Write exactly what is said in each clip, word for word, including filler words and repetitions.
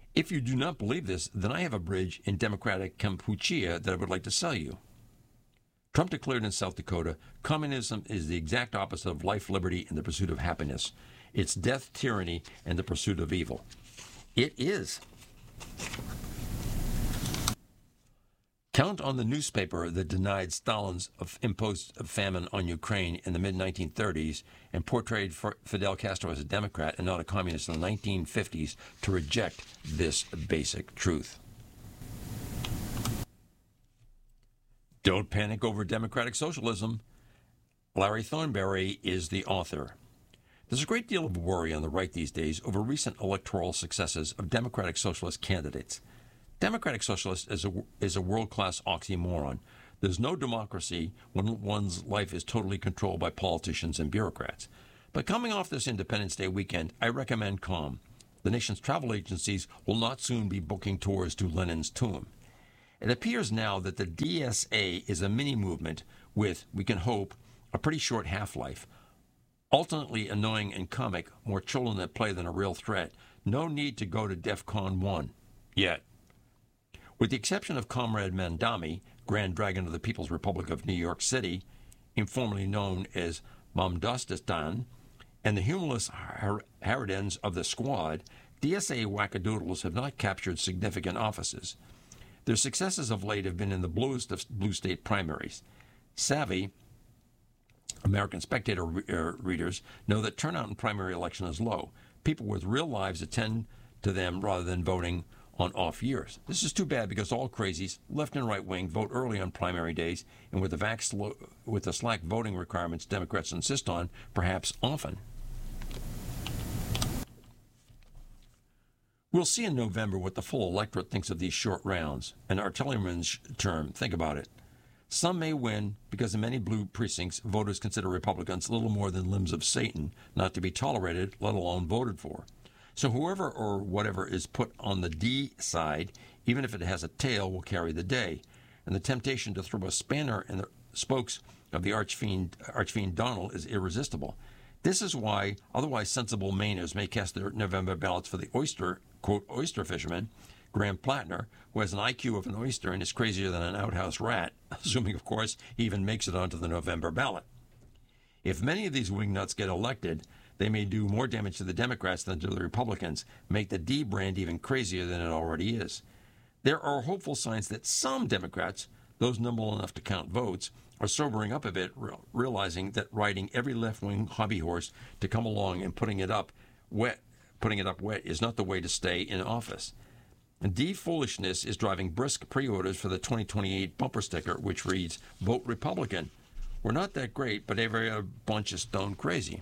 If you do not believe this, then I have a bridge in Democratic Kampuchea that I would like to sell you. Trump declared in South Dakota, communism is the exact opposite of life, liberty, and the pursuit of happiness. It's death, tyranny, and the pursuit of evil. It is. Count on the newspaper that denied Stalin's imposed famine on Ukraine in the mid nineteen thirties and portrayed Fidel Castro as a Democrat and not a communist in the nineteen fifties to reject this basic truth. Don't panic over democratic socialism. Larry Thornberry is the author. There's a great deal of worry on the right these days over recent electoral successes of Democratic Socialist candidates. Democratic Socialist is a, is a world-class oxymoron. There's no democracy when one's life is totally controlled by politicians and bureaucrats. But coming off this Independence Day weekend, I recommend calm. The nation's travel agencies will not soon be booking tours to Lenin's tomb. It appears now that the D S A is a mini-movement with, we can hope, a pretty short half-life. Ultimately annoying and comic, more children at play than a real threat. No need to go to DEFCON one. Yet. With the exception of Comrade Mandami, Grand Dragon of the People's Republic of New York City, informally known as Mamdostan, and the humorless Har- Haradins of the Squad, D S A wackadoodles have not captured significant offices. Their successes of late have been in the bluest of blue state primaries. Savvy American Spectator re- uh, readers know that turnout in primary election is low. People with real lives attend to them rather than voting on off years. This is too bad because all crazies, left and right wing, vote early on primary days, and with the, vax lo- with the slack voting requirements Democrats insist on, perhaps often. We'll see in November what the full electorate thinks of these short rounds. An artilleryman's term, think about it. Some may win because in many blue precincts, voters consider Republicans little more than limbs of Satan, not to be tolerated, let alone voted for. So whoever or whatever is put on the D side, even if it has a tail, will carry the day. And the temptation to throw a spanner in the spokes of the archfiend, archfiend Donald is irresistible. This is why otherwise sensible Mainers may cast their November ballots for the oyster, quote, oyster fisherman, Graham Plattner, who has an I Q of an oyster and is crazier than an outhouse rat, assuming, of course, he even makes it onto the November ballot. If many of these wingnuts get elected, they may do more damage to the Democrats than to the Republicans, make the D brand even crazier than it already is. There are hopeful signs that some Democrats, those nimble enough to count votes, are sobering up a bit, realizing that riding every left-wing hobby horse to come along and putting it up wet, putting it up wet is not the way to stay in office. And D-foolishness is driving brisk pre-orders for the twenty twenty-eight bumper sticker, which reads, "Vote Republican. We're not that great, but every bunch is stone crazy."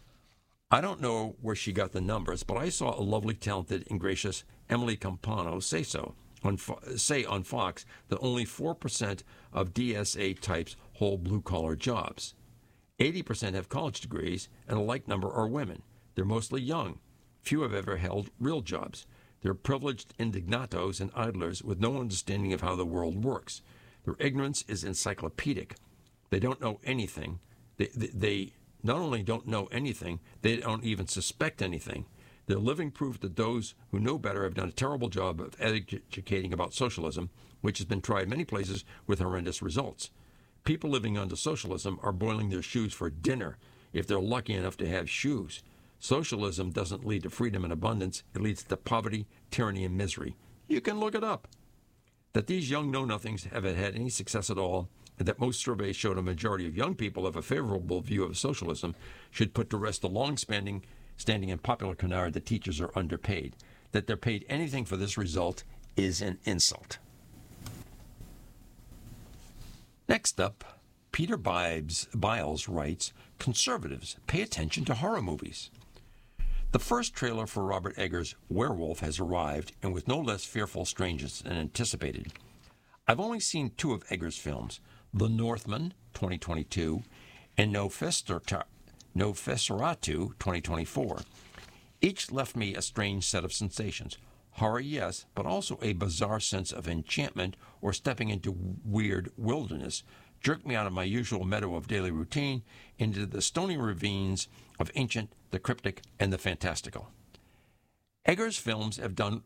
I don't know where she got the numbers, but I saw a lovely, talented, and gracious Emily Campano say so on say on Fox that only four percent of D S A types hold blue-collar jobs. eighty percent have college degrees, and a like number are women. They're mostly young. Few have ever held real jobs. They're privileged indignatos and idlers with no understanding of how the world works. Their ignorance is encyclopedic. They don't know anything. They, they, they not only don't know anything, they don't even suspect anything. They're living proof that those who know better have done a terrible job of educating about socialism, which has been tried many places with horrendous results. People living under socialism are boiling their shoes for dinner if they're lucky enough to have shoes. Socialism doesn't lead to freedom and abundance. It leads to poverty, tyranny, and misery. You can look it up. That these young know-nothings haven't had any success at all, and that most surveys showed a majority of young people have a favorable view of socialism, should put to rest the long-standing standing and popular canard that teachers are underpaid. That they're paid anything for this result is an insult. Next up, Peter Biles, Biles writes, "Conservatives, pay attention to horror movies." The first trailer for Robert Eggers' Werewolf has arrived, and with no less fearful strangeness than anticipated. I've only seen two of Eggers' films, The Northman, twenty twenty-two, and Nosferatu, twenty twenty-four. Each left me a strange set of sensations. Horror, yes, but also a bizarre sense of enchantment or stepping into weird wilderness, jerked me out of my usual meadow of daily routine into the stony ravines of ancient, the cryptic, and the fantastical. Eggers' films have done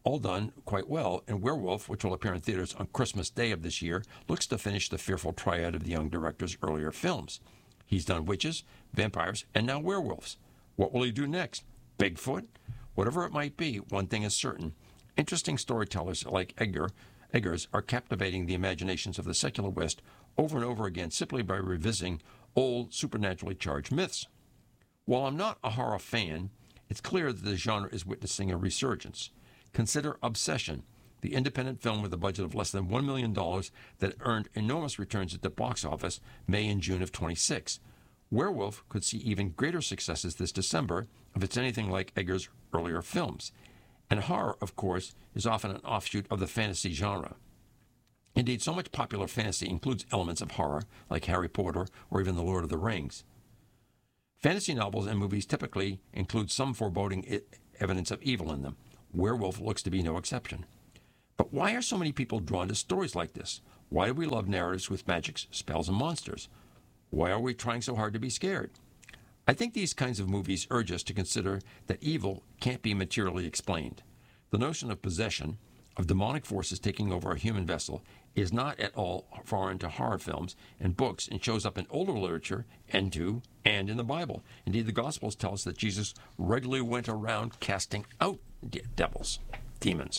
all done quite well, and Werewolf, which will appear in theaters on Christmas Day of this year, looks to finish the fearful triad of the young director's earlier films. He's done witches, vampires, and now werewolves. What will he do next? Bigfoot? Whatever it might be, one thing is certain. Interesting storytellers like Edgar, Eggers are captivating the imaginations of the secular West over and over again simply by revisiting old, supernaturally charged myths. While I'm not a horror fan, it's clear that the genre is witnessing a resurgence. Consider Obsession, the independent film with a budget of less than one million dollars that earned enormous returns at the box office May and June of twenty-six. Werewolf could see even greater successes this December if it's anything like Eggers' earlier films. And horror, of course, is often an offshoot of the fantasy genre. Indeed, so much popular fantasy includes elements of horror, like Harry Potter or even The Lord of the Rings. Fantasy novels and movies typically include some foreboding evidence of evil in them. Werewolf looks to be no exception. But why are so many people drawn to stories like this? Why do we love narratives with magics, spells, and monsters? Why are we trying so hard to be scared? I think these kinds of movies urge us to consider that evil can't be materially explained. The notion of possession, of demonic forces taking over a human vessel, is not at all foreign to horror films and books and shows up in older literature and too, and in the Bible. Indeed, the Gospels tell us that Jesus regularly went around casting out de- devils, demons.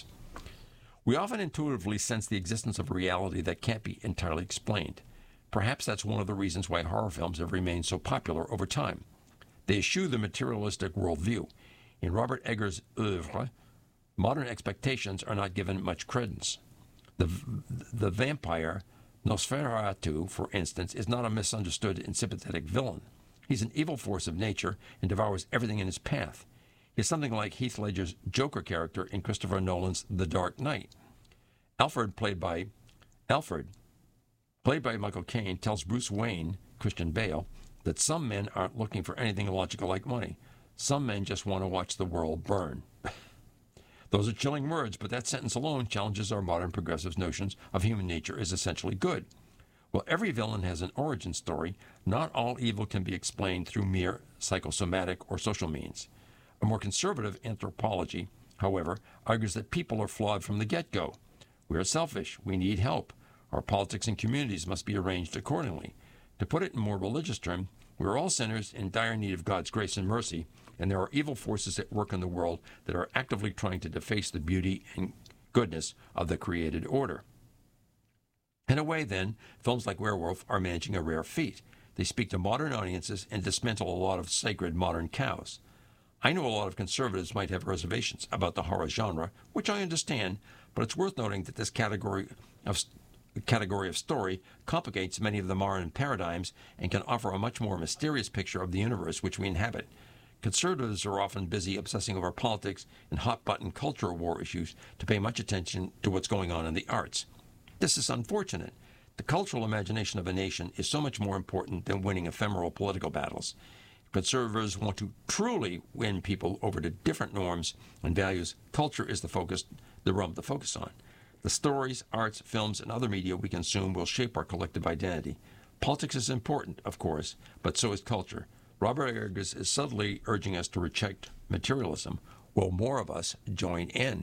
We often intuitively sense the existence of a reality that can't be entirely explained. Perhaps that's one of the reasons why horror films have remained so popular over time. They eschew the materialistic worldview. In Robert Eggers' oeuvre, modern expectations are not given much credence. The, the vampire Nosferatu, for instance, is not a misunderstood and sympathetic villain. He's an evil force of nature and devours everything in his path. He's something like Heath Ledger's Joker character in Christopher Nolan's The Dark Knight. Alfred, played by Alfred, played by Michael Caine, tells Bruce Wayne, Christian Bale, that some men aren't looking for anything illogical like money. Some men just want to watch the world burn. Those are chilling words, but that sentence alone challenges our modern progressives' notions of human nature as essentially good. While every villain has an origin story, not all evil can be explained through mere psychosomatic or social means. A more conservative anthropology, however, argues that people are flawed from the get-go. We are selfish. We need help. Our politics and communities must be arranged accordingly. To put it in more religious terms, we are all sinners in dire need of God's grace and mercy, and there are evil forces at work in the world that are actively trying to deface the beauty and goodness of the created order. In a way, then, films like Werewolf are managing a rare feat. They speak to modern audiences and dismantle a lot of sacred modern cows. I know a lot of conservatives might have reservations about the horror genre, which I understand, but it's worth noting that this category of category of story complicates many of the modern paradigms and can offer a much more mysterious picture of the universe which we inhabit. Conservatives are often busy obsessing over politics and hot-button culture war issues to pay much attention to what's going on in the arts. This is unfortunate. The cultural imagination of a nation is so much more important than winning ephemeral political battles. If conservatives want to truly win people over to different norms and values, culture is the focus, the realm to focus on. The stories, arts, films, and other media we consume will shape our collective identity. Politics is important, of course, but so is culture. Robert Eggers is subtly urging us to reject materialism. Will more of us join in?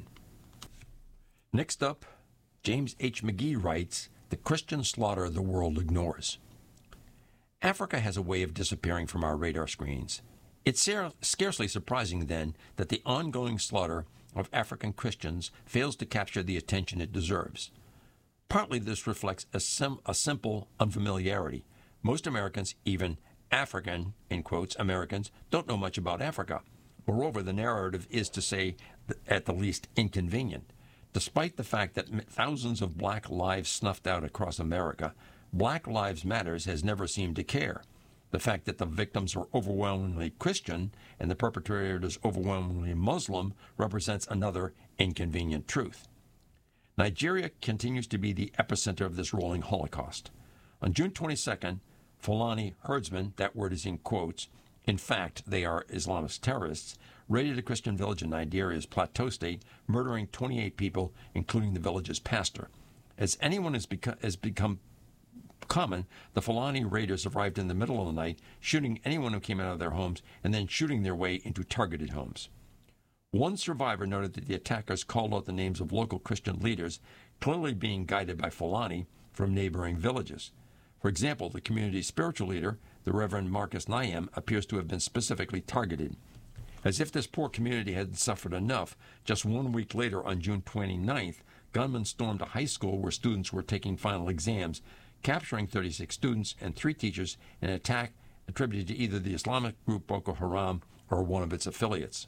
Next up, James H. McGee writes, "The Christian slaughter the world ignores." Africa has a way of disappearing from our radar screens. It's scarcely surprising, then, that the ongoing slaughter of African Christians fails to capture the attention it deserves. Partly this reflects a, sim- a simple unfamiliarity. Most Americans, even African, in quotes, Americans, don't know much about Africa. Moreover, the narrative is, to say at the least, inconvenient. Despite the fact that thousands of black lives snuffed out across America, Black Lives Matters has never seemed to care. The fact that the victims were overwhelmingly Christian and the perpetrators overwhelmingly Muslim represents another inconvenient truth. Nigeria continues to be the epicenter of this rolling Holocaust. On June twenty-second, Fulani herdsmen, that word is in quotes, in fact, they are Islamist terrorists, raided a Christian village in Nigeria's Plateau State, murdering twenty-eight people, including the village's pastor. As anyone has become, has become common, the Fulani raiders arrived in the middle of the night, shooting anyone who came out of their homes and then shooting their way into targeted homes. One survivor noted that the attackers called out the names of local Christian leaders, clearly being guided by Fulani from neighboring villages. For example, the community's spiritual leader, the Reverend Marcus Nyam, appears to have been specifically targeted. As if this poor community hadn't suffered enough, just one week later, on June twenty-ninth, gunmen stormed a high school where students were taking final exams, capturing thirty-six students and three teachers in an attack attributed to either the Islamic group Boko Haram or one of its affiliates.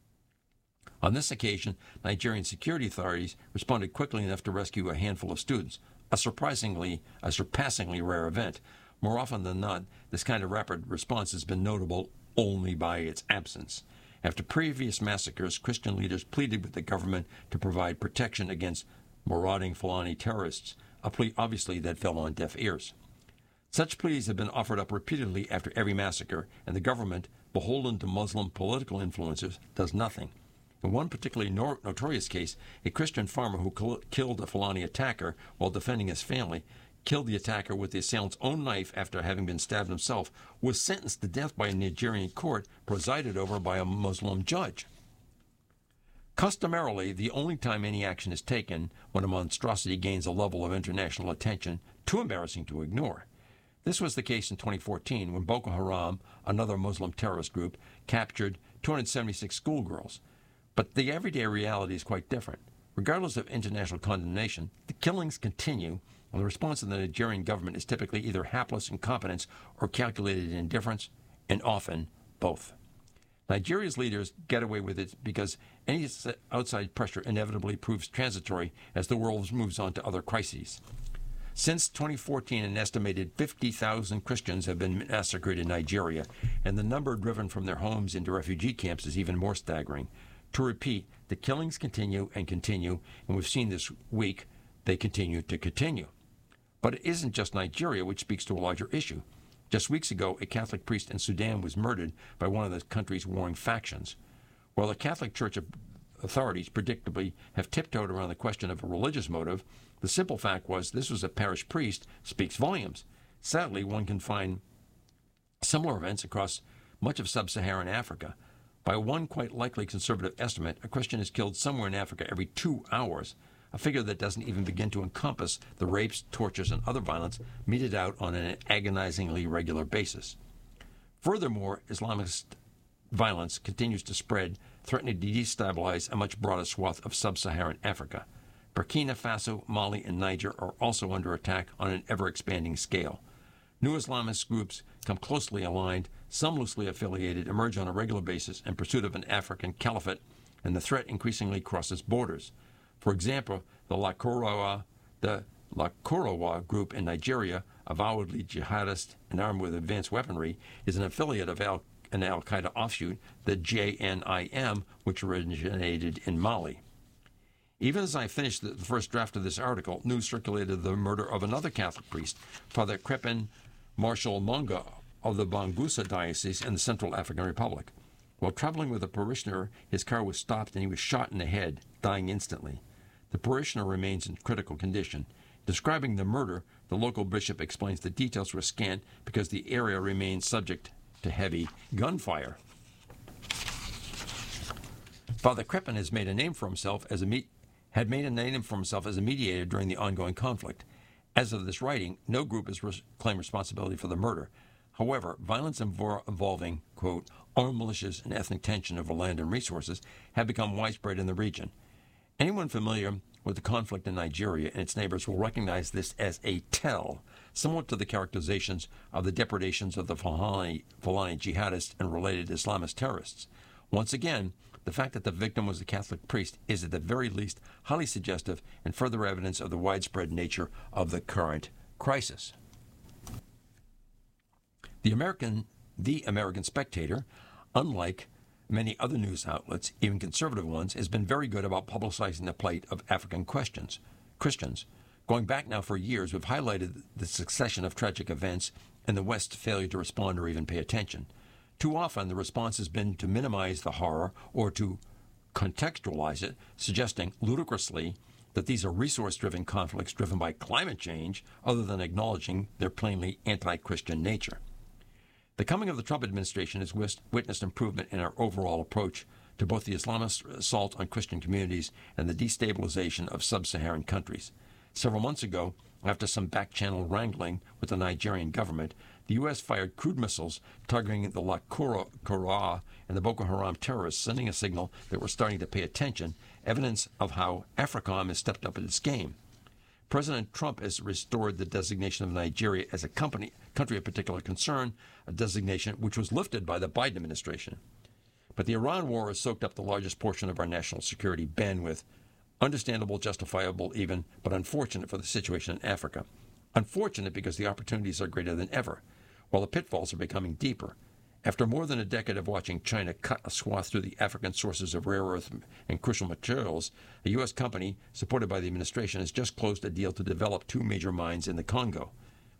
On this occasion, Nigerian security authorities responded quickly enough to rescue a handful of students, a surprisingly, a surpassingly rare event. More often than not, this kind of rapid response has been notable only by its absence. After previous massacres, Christian leaders pleaded with the government to provide protection against marauding Fulani terrorists, a plea obviously that fell on deaf ears. Such pleas have been offered up repeatedly after every massacre, and the government, beholden to Muslim political influences, does nothing. In one particularly no- notorious case, a Christian farmer who kil- killed a Fulani attacker while defending his family, killed the attacker with the assailant's own knife after having been stabbed himself, was sentenced to death by a Nigerian court presided over by a Muslim judge. Customarily, the only time any action is taken when a monstrosity gains a level of international attention too embarrassing to ignore. This was the case in twenty fourteen when Boko Haram, another Muslim terrorist group, captured two hundred seventy-six schoolgirls. But the everyday reality is quite different. Regardless of international condemnation, the killings continue, and the response of the Nigerian government is typically either hapless incompetence or calculated indifference, and often both. Nigeria's leaders get away with it because any outside pressure inevitably proves transitory as the world moves on to other crises. Since twenty fourteen, an estimated fifty thousand Christians have been massacred in Nigeria, and the number driven from their homes into refugee camps is even more staggering. To repeat, the killings continue and continue, and we've seen this week they continue to continue. But it isn't just Nigeria which speaks to a larger issue. Just weeks ago, a Catholic priest in Sudan was murdered by one of the country's warring factions. While the Catholic Church authorities predictably have tiptoed around the question of a religious motive, the simple fact was this was a parish priest speaks volumes. Sadly, one can find similar events across much of sub-Saharan Africa. By one quite likely conservative estimate, a Christian is killed somewhere in Africa every two hours, a figure that doesn't even begin to encompass the rapes, tortures, and other violence meted out on an agonizingly regular basis. Furthermore, Islamist violence continues to spread, threatening to destabilize a much broader swath of sub-Saharan Africa. Burkina Faso, Mali, and Niger are also under attack on an ever-expanding scale. New Islamist groups come closely aligned, some loosely affiliated, emerge on a regular basis in pursuit of an African caliphate, and the threat increasingly crosses borders. For example, the Lakurawa, the Lakurawa group in Nigeria, avowedly jihadist and armed with advanced weaponry, is an affiliate of Al, an al-Qaeda offshoot, the J N I M, which originated in Mali. Even as I finished the first draft of this article, news circulated of the murder of another Catholic priest, Father Crepin Marshal Monga of the Bangusa Diocese in the Central African Republic. While traveling with a parishioner, his car was stopped and he was shot in the head, dying instantly. The parishioner remains in critical condition. Describing the murder, the local bishop explains the details were scant because the area remains subject to heavy gunfire. Father Crepin has made a name for himself as a me- had made a name for himself as a mediator during the ongoing conflict. As of this writing, no group has res- claimed responsibility for the murder. However, violence invo- involving, quote, armed militias and ethnic tension over land and resources have become widespread in the region. Anyone familiar with the conflict in Nigeria and its neighbors will recognize this as a tell, similar to the characterizations of the depredations of the Fulani, Fulani jihadists and related Islamist terrorists. Once again, the fact that the victim was a Catholic priest is at the very least highly suggestive and further evidence of the widespread nature of the current crisis. The American, the American Spectator, unlike many other news outlets, even conservative ones, has been very good about publicizing the plight of African questions, Christians. Going back now for years, we've highlighted the succession of tragic events and the West's failure to respond or even pay attention. Too often, the response has been to minimize the horror or to contextualize it, suggesting ludicrously that these are resource-driven conflicts driven by climate change, other than acknowledging their plainly anti-Christian nature. The coming of the Trump administration has witnessed improvement in our overall approach to both the Islamist assault on Christian communities and the destabilization of sub-Saharan countries. Several months ago, after some back-channel wrangling with the Nigerian government, the U S fired crude missiles targeting the Lakura and the Boko Haram terrorists, sending a signal that we're starting to pay attention, evidence of how AFRICOM has stepped up its game. President Trump has restored the designation of Nigeria as a company, country of particular concern, a designation which was lifted by the Biden administration. But the Iran war has soaked up the largest portion of our national security bandwidth. Understandable, justifiable even, but unfortunate for the situation in Africa. Unfortunate because the opportunities are greater than ever, while the pitfalls are becoming deeper. After more than a decade of watching China cut a swath through the African sources of rare earth and crucial materials, a U S company, supported by the administration, has just closed a deal to develop two major mines in the Congo.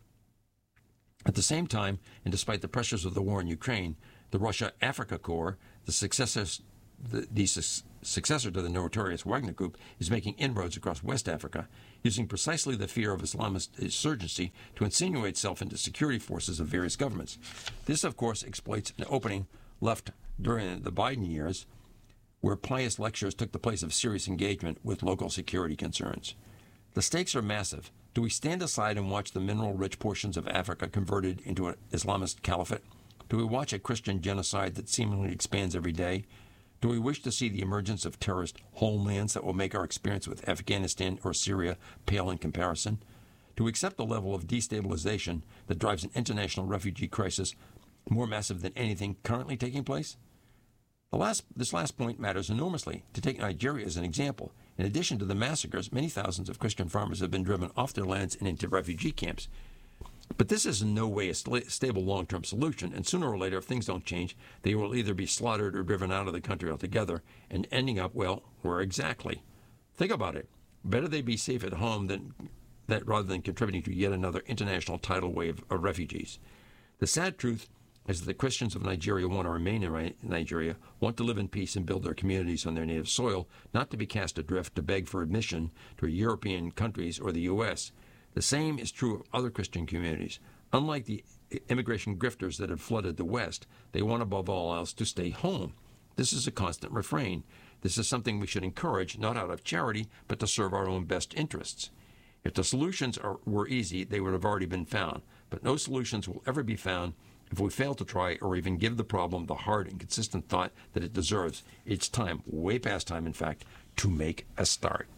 At the same time, and despite the pressures of the war in Ukraine, the Russia Africa Corps, the successors The, the su- successor to the notorious Wagner Group, is making inroads across West Africa, using precisely the fear of Islamist insurgency to insinuate itself into security forces of various governments. This, of course, exploits an opening left during the Biden years, where pious lectures took the place of serious engagement with local security concerns. The stakes are massive. Do we stand aside and watch the mineral-rich portions of Africa converted into an Islamist caliphate? Do we watch a Christian genocide that seemingly expands every day? Do we wish to see the emergence of terrorist homelands that will make our experience with Afghanistan or Syria pale in comparison? Do we accept the level of destabilization that drives an international refugee crisis more massive than anything currently taking place? The last, this last point matters enormously. To take Nigeria as an example, in addition to the massacres, many thousands of Christian farmers have been driven off their lands and into refugee camps. But this is in no way a st- stable long-term solution, and sooner or later, if things don't change, they will either be slaughtered or driven out of the country altogether, and ending up, well, where exactly? Think about it. Better they be safe at home than that rather than contributing to yet another international tidal wave of refugees. The sad truth is that the Christians of Nigeria want to remain in Nigeria, want to live in peace and build their communities on their native soil, not to be cast adrift to beg for admission to European countries or the U S The same is true of other Christian communities. Unlike the immigration grifters that have flooded the West, they want above all else to stay home. This is a constant refrain. This is something we should encourage, not out of charity, but to serve our own best interests. If the solutions are, were easy, they would have already been found. But no solutions will ever be found if we fail to try or even give the problem the hard and consistent thought that it deserves. It's time, way past time, in fact, to make a start.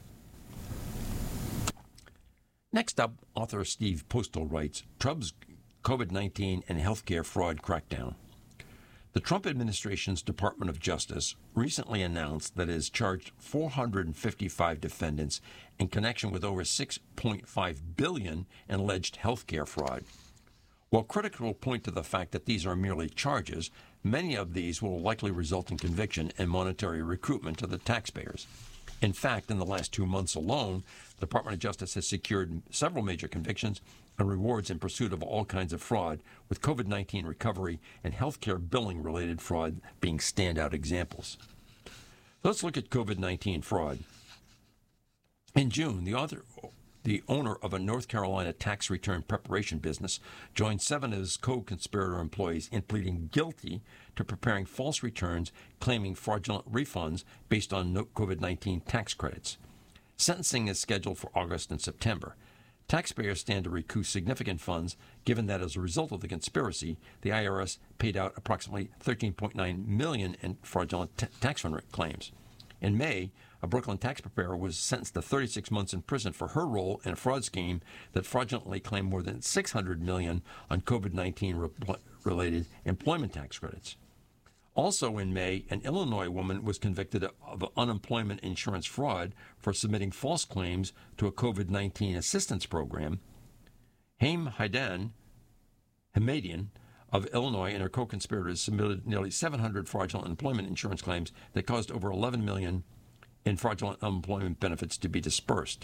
Next up, author Steve Postel writes, Trump's COVID nineteen and healthcare fraud crackdown. The Trump administration's Department of Justice recently announced that it has charged four hundred fifty-five defendants in connection with over six point five billion dollars in alleged healthcare fraud. While critics will point to the fact that these are merely charges, many of these will likely result in conviction and monetary recoupment to the taxpayers. In fact, in the last two months alone, the Department of Justice has secured several major convictions and rewards in pursuit of all kinds of fraud, with COVID nineteen recovery and healthcare billing-related fraud being standout examples. Let's look at COVID nineteen fraud. In June, the author, the owner of a North Carolina tax return preparation business joined seven of his co-conspirator employees in pleading guilty to preparing false returns claiming fraudulent refunds based on COVID nineteen tax credits. Sentencing is scheduled for August and September. Taxpayers stand to recoup significant funds, given that as a result of the conspiracy, the I R S paid out approximately thirteen point nine million dollars in fraudulent t- tax refund claims. In May, a Brooklyn tax preparer was sentenced to thirty-six months in prison for her role in a fraud scheme that fraudulently claimed more than six hundred million dollars on COVID nineteen-related employment tax credits. Also in May, an Illinois woman was convicted of unemployment insurance fraud for submitting false claims to a COVID nineteen assistance program. Haim Haidan, Hamadian of Illinois and her co-conspirators submitted nearly seven hundred fraudulent employment insurance claims that caused over eleven million dollars in fraudulent unemployment benefits to be dispersed.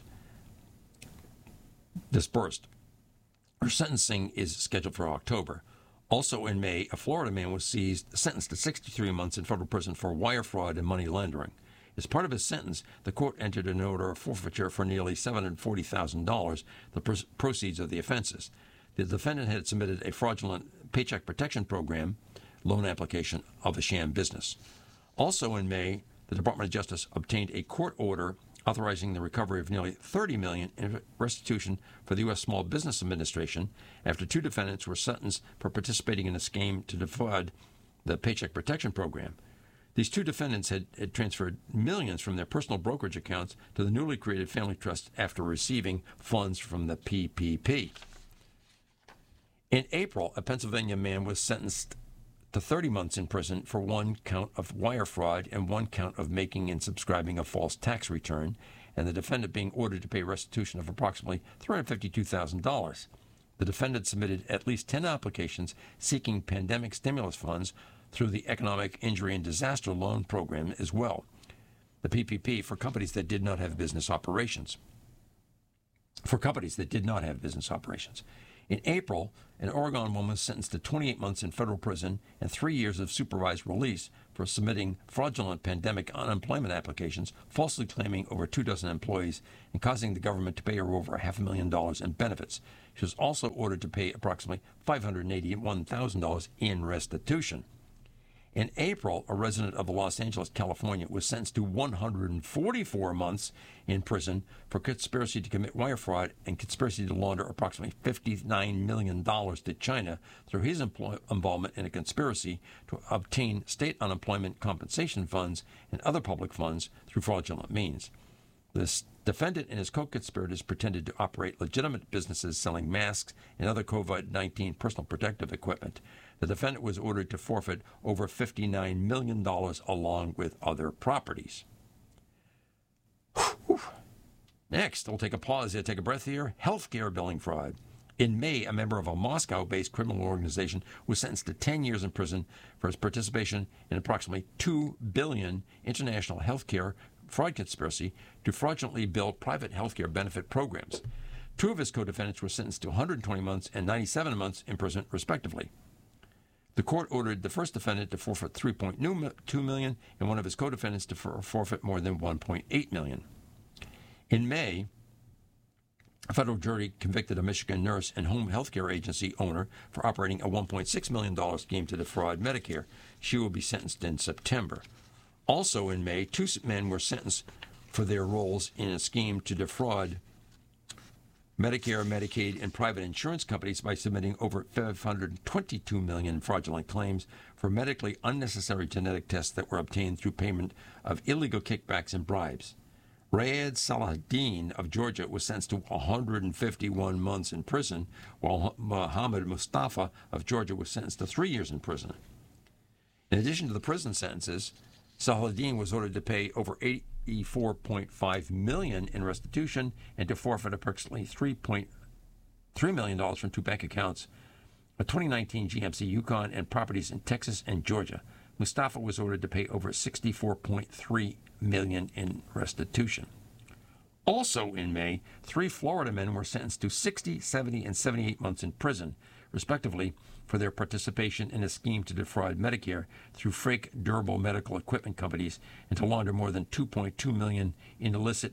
Dispersed. Her sentencing is scheduled for October. Also in May, a Florida man was seized, sentenced to sixty-three months in federal prison for wire fraud and money laundering. As part of his sentence, the court entered an order of forfeiture for nearly seven hundred forty thousand dollars, the pr- proceeds of the offenses. The defendant had submitted a fraudulent Paycheck Protection Program loan application of a sham business. Also in May, the Department of Justice obtained a court order authorizing the recovery of nearly thirty million dollars in restitution for the U S. Small Business Administration after two defendants were sentenced for participating in a scheme to defraud the Paycheck Protection Program. These two defendants had, had transferred millions from their personal brokerage accounts to the newly created family trust after receiving funds from the P P P. In April, a Pennsylvania man was sentenced to thirty months in prison for one count of wire fraud and one count of making and subscribing a false tax return, and the defendant being ordered to pay restitution of approximately three hundred fifty-two thousand dollars. The defendant submitted at least ten applications seeking pandemic stimulus funds through the Economic Injury and Disaster Loan Program as well, the P P P, for companies that did not have business operations. For companies that did not have business operations. In April, an Oregon woman was sentenced to twenty-eight months in federal prison and three years of supervised release for submitting fraudulent pandemic unemployment applications, falsely claiming over two dozen employees, and causing the government to pay her over a half a million dollars in benefits. She was also ordered to pay approximately five hundred eighty-one thousand dollars in restitution. In April, a resident of Los Angeles, California, was sentenced to one hundred forty-four months in prison for conspiracy to commit wire fraud and conspiracy to launder approximately fifty-nine million dollars to China through his employ- involvement in a conspiracy to obtain state unemployment compensation funds and other public funds through fraudulent means. This defendant and his co-conspirators pretended to operate legitimate businesses selling masks and other COVID nineteen personal protective equipment. The defendant was ordered to forfeit over fifty-nine million dollars along with other properties. Whew. Next, we'll take a pause here, take a breath here. Healthcare billing fraud. In May, a member of a Moscow-based criminal organization was sentenced to ten years in prison for his participation in approximately two billion dollars international healthcare fraud conspiracy to fraudulently bill private healthcare benefit programs. Two of his co-defendants were sentenced to one hundred twenty months and ninety-seven months in prison, respectively. The court ordered the first defendant to forfeit three point two million dollars and one of his co-defendants to forfeit more than one point eight million dollars. In May, a federal jury convicted a Michigan nurse and home health care agency owner for operating a one point six million dollars scheme to defraud Medicare. She will be sentenced in September. Also in May, two men were sentenced for their roles in a scheme to defraud Medicare, Medicaid, and private insurance companies by submitting over five hundred twenty-two million fraudulent claims for medically unnecessary genetic tests that were obtained through payment of illegal kickbacks and bribes. Rayed Salahdin of Georgia was sentenced to one hundred fifty-one months in prison, while Mohammed Mustafa of Georgia was sentenced to three years in prison. In addition to the prison sentences, Salahdin was ordered to pay over eighty-four point five million dollars in restitution and to forfeit approximately three point three million dollars from two bank accounts, a twenty nineteen G M C Yukon, and properties in Texas and Georgia. Mustafa was ordered to pay over sixty-four point three million dollars in restitution. Also in May, three Florida men were sentenced to sixty, seventy, and seventy-eight months in prison, respectively, for their participation in a scheme to defraud Medicare through fake durable medical equipment companies and to launder more than two point two million dollars in illicit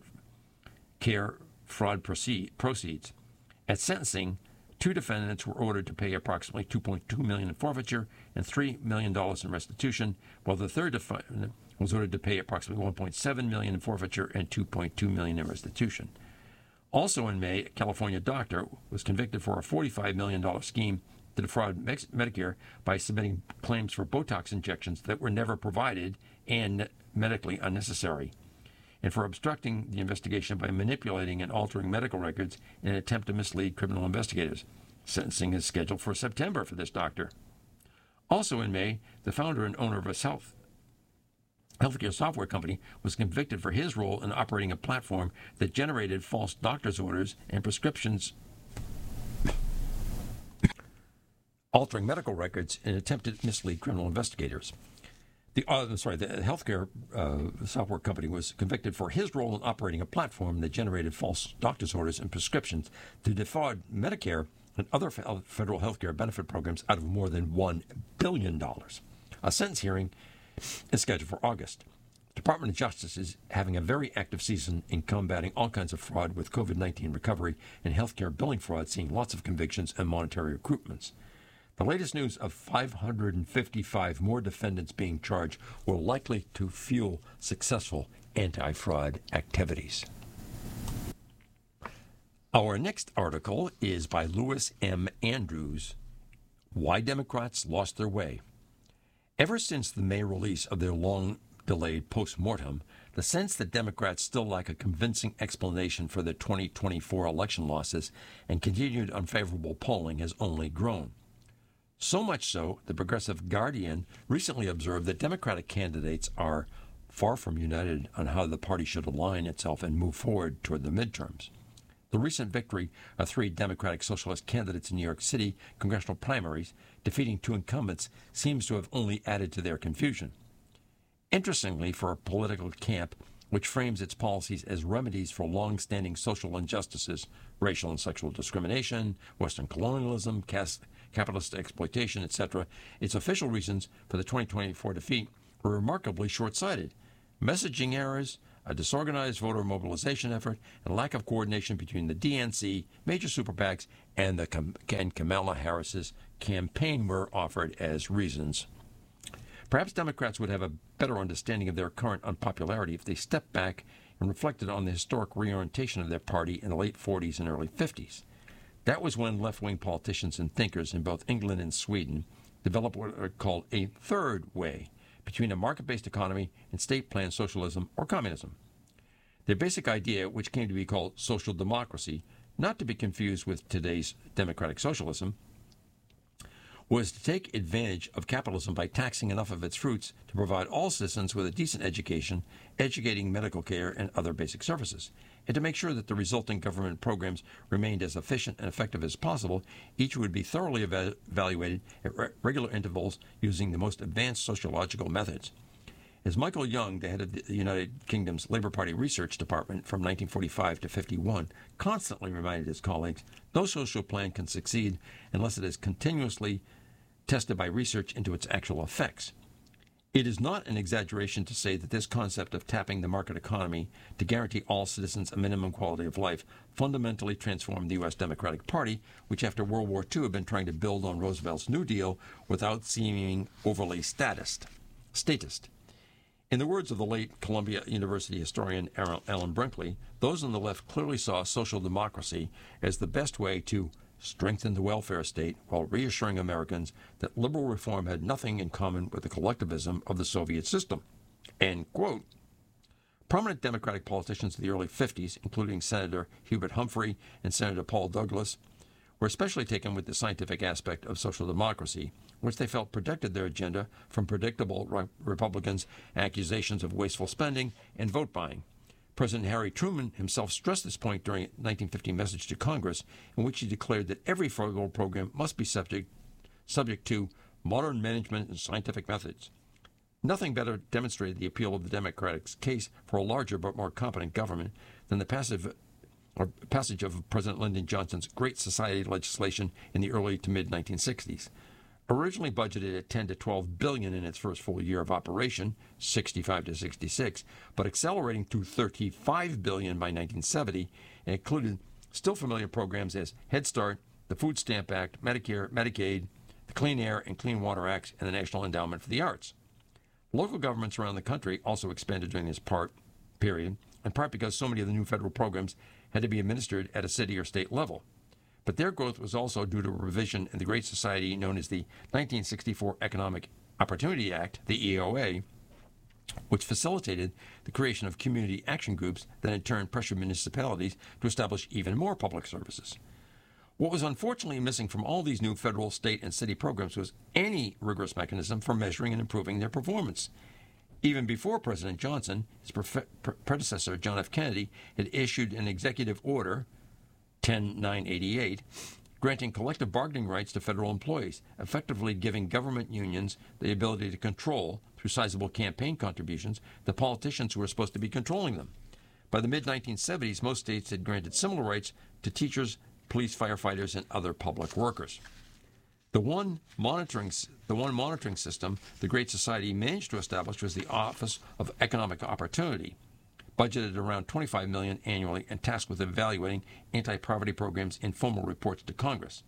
care fraud proceeds. At sentencing, two defendants were ordered to pay approximately two point two million dollars in forfeiture and three million dollars in restitution, while the third defendant was ordered to pay approximately one point seven million dollars in forfeiture and two point two million dollars in restitution. Also in May, a California doctor was convicted for a forty-five million dollars scheme to defraud Medicare by submitting claims for Botox injections that were never provided and medically unnecessary, and for obstructing the investigation by manipulating and altering medical records in an attempt to mislead criminal investigators. Sentencing is scheduled for September for this doctor. Also in May, the founder and owner of a health healthcare software company was convicted for his role in operating a platform that generated false doctor's orders and prescriptions, altering medical records in an attempt to mislead criminal investigators. The uh, sorry, the healthcare uh, software company was convicted for his role in operating a platform that generated false doctor's orders and prescriptions to defraud Medicare and other federal healthcare benefit programs out of more than one billion dollars. A sentence hearing is scheduled for August. The Department of Justice is having a very active season in combating all kinds of fraud with COVID nineteen recovery and healthcare billing fraud, seeing lots of convictions and monetary recoupments. The latest news of five hundred fifty-five more defendants being charged were likely to fuel successful anti-fraud activities. Our next article is by Lewis M. Andrews, Why Democrats Lost Their Way. Ever since the May release of their long-delayed post-mortem, the sense that Democrats still lack a convincing explanation for their twenty twenty-four election losses and continued unfavorable polling has only grown. So much so, the Progressive Guardian recently observed that Democratic candidates are far from united on how the party should align itself and move forward toward the midterms. The recent victory of three Democratic Socialist candidates in New York City congressional primaries, defeating two incumbents, seems to have only added to their confusion. Interestingly, for a political camp which frames its policies as remedies for long-standing social injustices, racial and sexual discrimination, Western colonialism, caste, capitalist exploitation, et cetera, its official reasons for the twenty twenty-four defeat were remarkably short-sighted. Messaging errors, a disorganized voter mobilization effort, and lack of coordination between the D N C, major super PACs, and, the, and Kamala Harris's campaign were offered as reasons. Perhaps Democrats would have a better understanding of their current unpopularity if they stepped back and reflected on the historic reorientation of their party in the late forties and early fifties. That was when left-wing politicians and thinkers in both England and Sweden developed what are called a third way, between a market-based economy and state-planned socialism or communism. Their basic idea, which came to be called social democracy, not to be confused with today's democratic socialism, was to take advantage of capitalism by taxing enough of its fruits to provide all citizens with a decent education, educating medical care, and other basic services. And to make sure that the resulting government programs remained as efficient and effective as possible, each would be thoroughly eva- evaluated at re- regular intervals using the most advanced sociological methods. As Michael Young, the head of the United Kingdom's Labour Party Research Department from nineteen forty-five to fifty-one, constantly reminded his colleagues, no social plan can succeed unless it is continuously tested by research into its actual effects. It is not an exaggeration to say that this concept of tapping the market economy to guarantee all citizens a minimum quality of life fundamentally transformed the U S Democratic Party, which after World War Two had been trying to build on Roosevelt's New Deal without seeming overly statist. statist. In the words of the late Columbia University historian Alan Brinkley, those on the left clearly saw social democracy as the best way to strengthen the welfare state while reassuring Americans that liberal reform had nothing in common with the collectivism of the Soviet system. End quote. Prominent Democratic politicians of the early fifties, including Senator Hubert Humphrey and Senator Paul Douglas, were especially taken with the scientific aspect of social democracy, which they felt protected their agenda from predictable re- Republicans' accusations of wasteful spending and vote buying. President Harry Truman himself stressed this point during a nineteen fifty message to Congress, in which he declared that every federal program must be subject, subject to modern management and scientific methods. Nothing better demonstrated the appeal of the Democrats' case for a larger but more competent government than the passive, or passage of President Lyndon Johnson's Great Society legislation in the early to mid nineteen sixties. Originally budgeted at ten to twelve billion dollars in its first full year of operation, sixty-five to sixty-six, but accelerating to thirty-five billion dollars by nineteen seventy, and included still familiar programs as Head Start, the Food Stamp Act, Medicare, Medicaid, the Clean Air and Clean Water Acts, and the National Endowment for the Arts. Local governments around the country also expanded during this part period, in part because so many of the new federal programs had to be administered at a city or state level. But their growth was also due to a revision in the Great Society known as the nineteen sixty-four Economic Opportunity Act, the E O A, which facilitated the creation of community action groups that in turn pressured municipalities to establish even more public services. What was unfortunately missing from all these new federal, state, and city programs was any rigorous mechanism for measuring and improving their performance. Even before President Johnson, his pre- predecessor, John F. Kennedy, had issued an executive order, ten nine eighty-eight, granting collective bargaining rights to federal employees, effectively giving government unions the ability to control, through sizable campaign contributions, the politicians who were supposed to be controlling them. By the mid nineteen seventies, most states had granted similar rights to teachers, police, firefighters, and other public workers. The one monitoring the one monitoring system the Great Society managed to establish was the Office of Economic Opportunity, budgeted around twenty-five million dollars annually and tasked with evaluating anti-poverty programs in formal reports to Congress.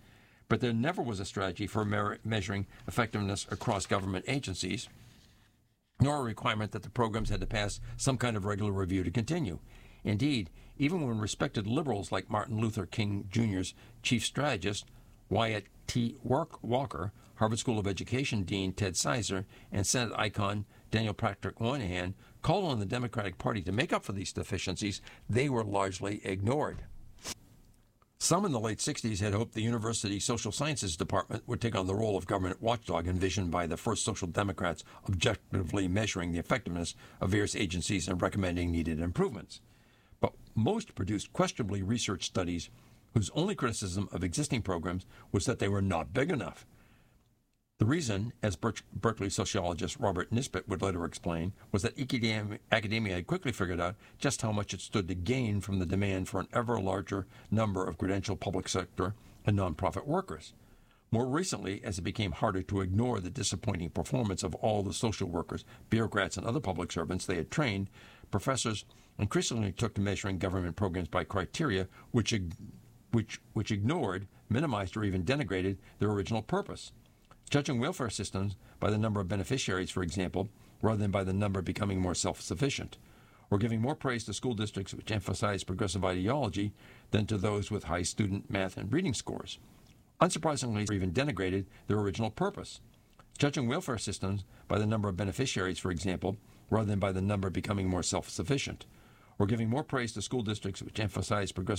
But there never was a strategy for mer- measuring effectiveness across government agencies, nor a requirement that the programs had to pass some kind of regular review to continue. Indeed, even when respected liberals like Martin Luther King Junior's chief strategist, Wyatt T. Walker, Harvard School of Education Dean Ted Sizer, and Senate icon Daniel Patrick Moynihan called on the Democratic Party to make up for these deficiencies, they were largely ignored. Some in the late sixties had hoped the University Social Sciences Department would take on the role of government watchdog envisioned by the first Social Democrats objectively measuring the effectiveness of various agencies and recommending needed improvements. But most produced questionably researched studies whose only criticism of existing programs was that they were not big enough. The reason, as Berkeley sociologist Robert Nisbet would later explain, was that academia had quickly figured out just how much it stood to gain from the demand for an ever larger number of credentialed public sector and nonprofit workers. More recently, as it became harder to ignore the disappointing performance of all the social workers, bureaucrats, and other public servants they had trained, professors increasingly took to measuring government programs by criteria which, which, which ignored, minimized, or even denigrated their original purpose. Judging welfare systems by the number of beneficiaries, for example, rather than by the number becoming more self-sufficient, or giving more praise to school districts which emphasize progressive ideology than to those with high student math and reading scores. Unsurprisingly, or even denigrated their original purpose. Judging welfare systems by the number of beneficiaries, for example, rather than by the number becoming more self-sufficient, or giving more praise to school districts which emphasize progressive